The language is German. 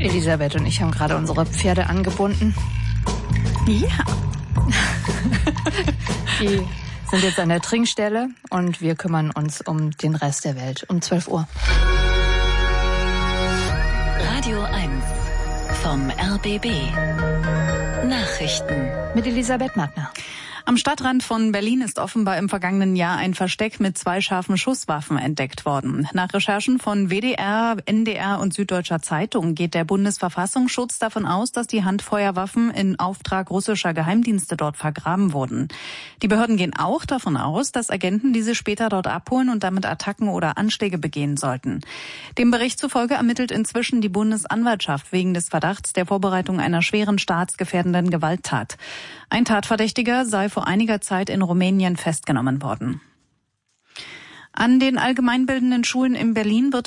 Elisabeth und ich haben gerade unsere Pferde angebunden. Ja. Die sind jetzt an der Trinkstelle und wir kümmern uns um den Rest der Welt um 12 Uhr. Radio 1 vom RBB. Nachrichten Mit Elisabeth Magner. Am Stadtrand von Berlin ist offenbar im vergangenen Jahr ein Versteck mit 2 scharfen Schusswaffen entdeckt worden. Nach Recherchen von WDR, NDR und Süddeutscher Zeitung geht der Bundesverfassungsschutz davon aus, dass die Handfeuerwaffen in Auftrag russischer Geheimdienste dort vergraben wurden. Die Behörden gehen auch davon aus, dass Agenten diese später dort abholen und damit Attacken oder Anschläge begehen sollten. Dem Bericht zufolge ermittelt inzwischen die Bundesanwaltschaft wegen des Verdachts der Vorbereitung einer schweren staatsgefährdenden Gewalttat. Ein Tatverdächtiger sei vor einiger Zeit in Rumänien festgenommen worden. An den allgemeinbildenden Schulen in Berlin wird